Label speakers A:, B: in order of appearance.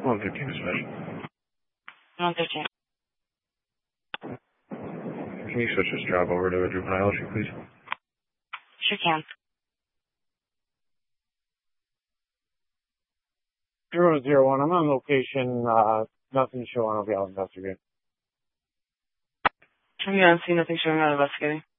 A: 115 dispatch.
B: 115.
A: Can you switch this job over to a juvenile issue, please?
B: Sure can.
C: 001, I'm on location, nothing showing, I'll be out investigating.
B: I'm going to see nothing showing out investigating.